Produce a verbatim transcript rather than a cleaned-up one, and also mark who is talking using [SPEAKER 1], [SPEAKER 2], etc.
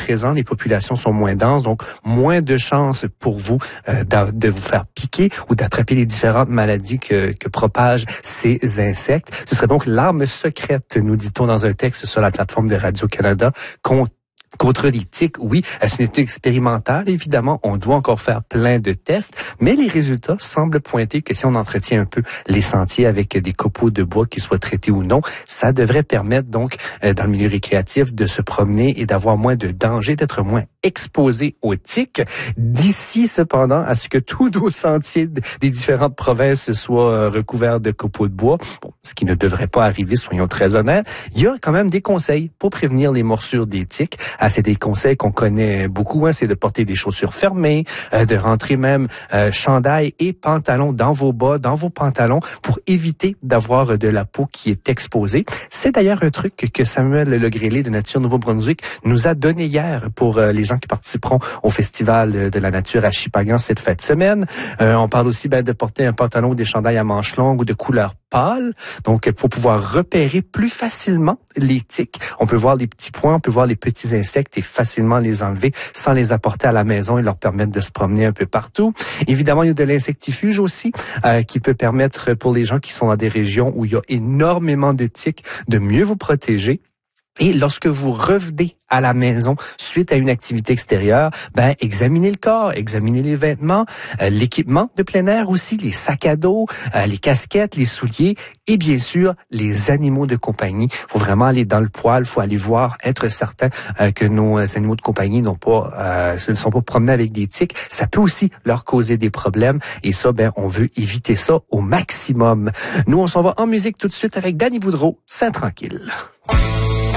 [SPEAKER 1] présent, les populations sont moins denses, donc moins de chances pour vous euh, de vous faire piquer ou d'attraper les différentes maladies que, que propagent ces insectes. Ce serait donc l'arme secrète, nous dit-on dans un texte sur la plateforme de Radio-Canada, contre Contre les tiques, oui, c'est une étude expérimentale, évidemment. On doit encore faire plein de tests, mais les résultats semblent pointer que si on entretient un peu les sentiers avec des copeaux de bois qui soient traités ou non, ça devrait permettre donc, euh, dans le milieu récréatif, de se promener et d'avoir moins de danger, d'être moins exposé aux tiques. D'ici, cependant, à ce que tous nos sentiers des différentes provinces soient recouverts de copeaux de bois, bon, ce qui ne devrait pas arriver, soyons très honnêtes, il y a quand même des conseils pour prévenir les morsures des tiques. Ah, c'est des conseils qu'on connaît beaucoup, hein, c'est de porter des chaussures fermées, euh, de rentrer même euh, chandail et pantalon dans vos bas, dans vos pantalons, pour éviter d'avoir de la peau qui est exposée. C'est d'ailleurs un truc que Samuel Legrélé de Nature Nouveau-Brunswick nous a donné hier pour euh, les gens qui participeront au Festival de la Nature à Shippagan cette fin de semaine. Euh, on parle aussi ben, de porter un pantalon ou des chandails à manches longues ou de couleur pâle, donc pour pouvoir repérer plus facilement les tiques. On peut voir les petits points, on peut voir les petits insectes et facilement les enlever sans les apporter à la maison et leur permettre de se promener un peu partout. Évidemment, il y a de l'insectifuge aussi euh, qui peut permettre pour les gens qui sont dans des régions où il y a énormément de tiques de mieux vous protéger. Et lorsque vous revenez à la maison suite à une activité extérieure, ben examinez le corps, examinez les vêtements, euh, l'équipement de plein air aussi, les sacs à dos, euh, les casquettes, les souliers et bien sûr les animaux de compagnie. Faut vraiment aller dans le poil, faut aller voir, être certain euh, que nos animaux de compagnie n'ont pas, euh, ne sont pas promenés avec des tiques. Ça peut aussi leur causer des problèmes et ça, ben on veut éviter ça au maximum. Nous, on s'en va en musique tout de suite avec Danny Boudreau, Saint Tranquille.